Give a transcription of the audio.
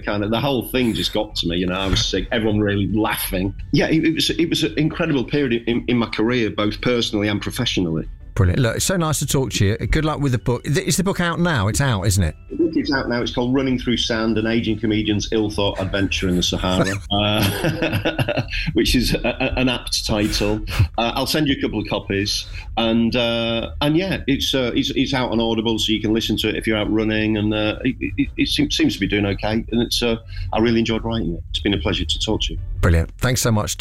kind of the whole thing just got to me. You know, I was sick. Everyone really laughing. Yeah, it was an incredible period in my career, both personally and professionally. Brilliant. Look, it's so nice to talk to you. Good luck with the book. Is the book out now? It's out, isn't it? The book is out now. It's called Running Through Sand, an Aging Comedian's Ill-Thought Adventure in the Sahara, which is an apt title. I'll send you a couple of copies. And yeah, it's out on Audible, so you can listen to it if you're out running. And it seems to be doing okay. And I really enjoyed writing it. It's been a pleasure to talk to you. Brilliant. Thanks so much.